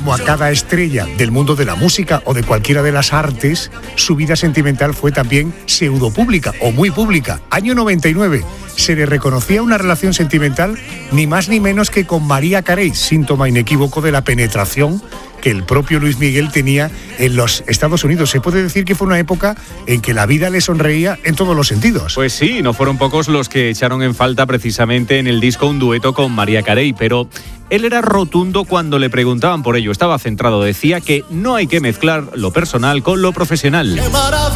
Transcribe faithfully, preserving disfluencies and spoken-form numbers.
como a cada estrella del mundo de la música o de cualquiera de las artes, su vida sentimental fue también pseudopública o muy pública. Año noventa y nueve, se le reconocía una relación sentimental ni más ni menos que con Mariah Carey, síntoma inequívoco de la penetración que el propio Luis Miguel tenía en los Estados Unidos. Se puede decir que fue una época en que la vida le sonreía en todos los sentidos. Pues sí, no fueron pocos los que echaron en falta precisamente en el disco un dueto con Mariah Carey, pero él era rotundo cuando le preguntaban por ello. Estaba centrado, decía que no hay que mezclar lo personal con lo profesional.